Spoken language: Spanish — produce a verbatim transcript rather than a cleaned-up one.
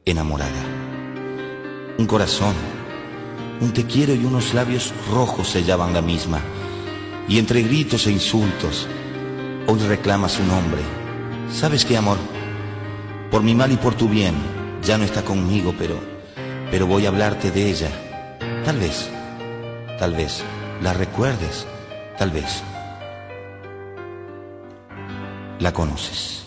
enamorada. Un corazón, un te quiero y unos labios rojos sellaban la misma, y entre gritos e insultos hoy reclama su nombre. ¿Sabes qué, amor? Por mi mal y por tu bien ya no está conmigo, pero pero voy a hablarte de ella. Tal vez, tal vez la recuerdes, tal vez la conoces.